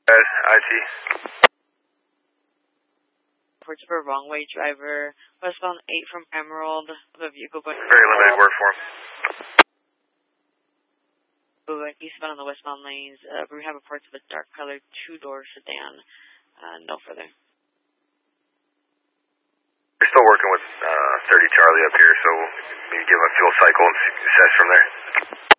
IT. Reports for wrong way driver, westbound 8 from Emerald, the vehicle going Very limited word for him. moving eastbound on the westbound lanes. We have reports of a dark colored 2-door sedan. No further. We're still working with 30 Charlie up here, so maybe give him a fuel cycle and assess from there.